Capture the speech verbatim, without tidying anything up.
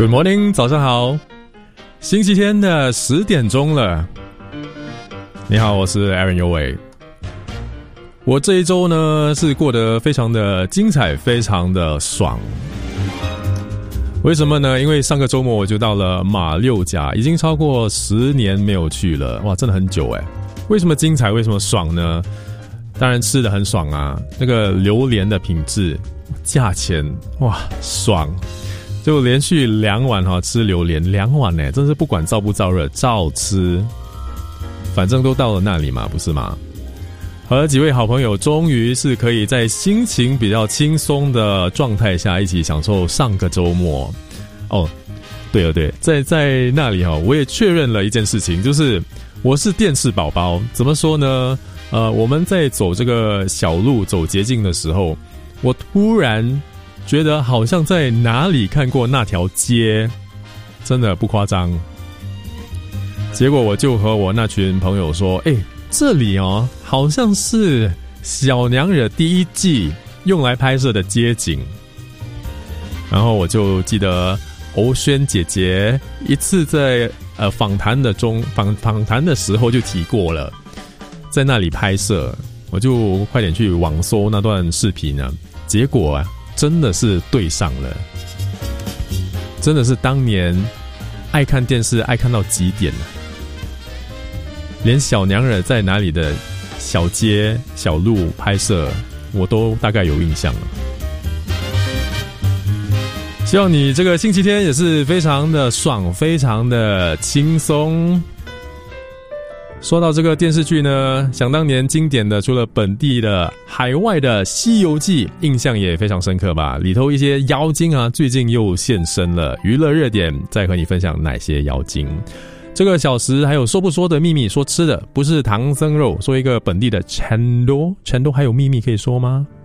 Good morning， 早上好，星期天的十点钟了。你好，我是 Aaron 尤伟。我这一周呢是过得非常的精彩，非常的爽。为什么呢？因为上个周末我就到了马六甲，已经超过十年没有去了，哇，真的很久诶。为什么精彩？为什么爽呢？当然吃得很爽啊，那个榴莲的品质，价钱，哇，爽！就连续两晚哈吃榴莲，两晚呢，真是不管燥不燥热，照吃。反正都到了那里嘛，不是吗？和几位好朋友，终于是可以在心情比较轻松的状态下，一起享受上个周末。哦，对了对，在在那里哈，我也确认了一件事情，就是我是电视宝宝。怎么说呢？呃，我们在走这个小路、走捷径的时候，我突然觉得好像在哪里看过那条街，真的不夸张。结果我就和我那群朋友说：“哎、欸，这里哦，好像是小娘惹第一季用来拍摄的街景。”然后我就记得欧萱姐姐一次在呃访谈的中访访谈的时候就提过了，在那里拍摄，我就快点去网搜那段视频啊，结果啊。真的是对上了，真的是当年爱看电视爱看到极点了，连小娘惹在哪里的小街小路拍摄我都大概有印象了。希望你这个星期天也是非常的爽，非常的轻松。说到这个电视剧呢，想当年经典的除了本地的，海外的《西游记》印象也非常深刻吧，里头一些妖精啊最近又现身了，娱乐热点再和你分享哪些妖精。这个小时还有说不说的秘密，说吃的不是唐僧肉，说一个本地的成都，成都还有秘密可以说吗？